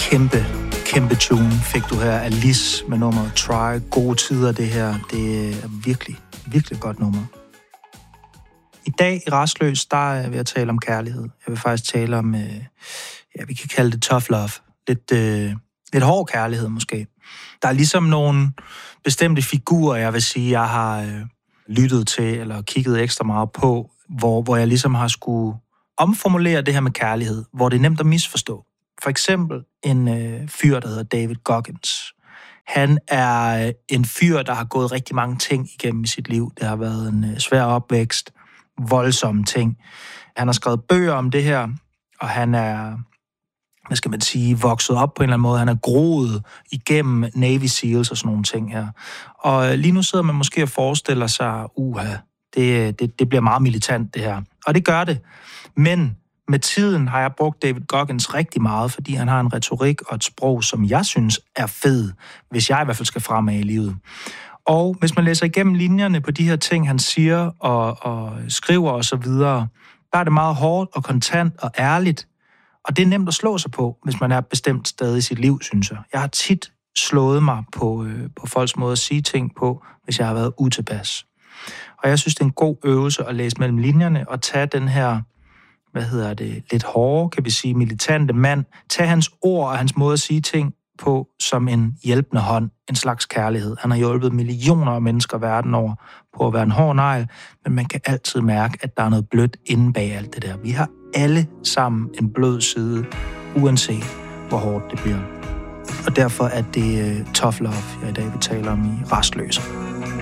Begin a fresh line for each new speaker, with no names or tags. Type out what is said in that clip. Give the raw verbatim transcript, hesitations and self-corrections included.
Kæmpe, kæmpe tune fik du her. Alice med nummer Try. Gode tider, det her. Det er virkelig, virkelig godt nummer. I dag i Rastløs, der er jeg ved at tale om kærlighed. Jeg vil faktisk tale om, øh, ja, vi kan kalde det tough love. Lidt, øh, lidt hård kærlighed måske. Der er ligesom nogle bestemte figurer, jeg vil sige, jeg har øh, lyttet til, eller kigget ekstra meget på, hvor, hvor jeg ligesom har skulle omformulere det her med kærlighed, hvor det er nemt at misforstå. For eksempel en øh, fyr, der hedder David Goggins. Han er en fyr, der har gået rigtig mange ting igennem i sit liv. Det har været en øh, svær opvækst, voldsomme ting. Han har skrevet bøger om det her, og han er, hvad skal man sige, vokset op på en eller anden måde. Han er groet igennem Navy Seals og sådan nogle ting her. Og lige nu sidder man måske og forestiller sig, uha, det, det, det bliver meget militant det her. Og det gør det. Men med tiden har jeg brugt David Goggins rigtig meget, fordi han har en retorik og et sprog, som jeg synes er fed, hvis jeg i hvert fald skal fremad i livet. Og hvis man læser igennem linjerne på de her ting, han siger og, og skriver og så videre, der er det meget hårdt og kontant og ærligt. Og det er nemt at slå sig på, hvis man er et bestemt sted i sit liv, synes jeg. Jeg har tit slået mig på, øh, på folks måde at sige ting på, hvis jeg har været utilpas. Og jeg synes, det er en god øvelse at læse mellem linjerne og tage den her, hvad hedder det, lidt hårde, kan vi sige, militante mand, tage hans ord og hans måde at sige ting på som en hjælpende hånd, en slags kærlighed. Han har hjulpet millioner af mennesker verden over på at være en hård negl, men man kan altid mærke, at der er noget blødt inde bag alt det der. Vi har alle sammen en blød side, uanset hvor hårdt det bliver. Og derfor er det uh, tough love, jeg i dag vil tale om i Rastløse.